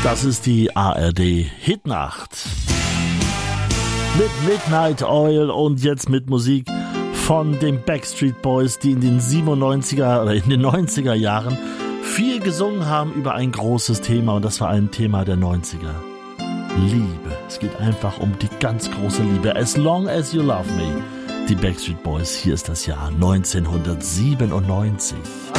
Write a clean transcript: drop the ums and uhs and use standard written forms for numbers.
Das ist die ARD Hitnacht mit Midnight Oil und jetzt mit Musik von den Backstreet Boys, die in den 97er oder in den 90er Jahren viel gesungen haben über ein großes Thema, und das war ein Thema der 90er. Liebe. Es geht einfach um die ganz große Liebe. As long as you love me. Die Backstreet Boys, hier ist das Jahr 1997.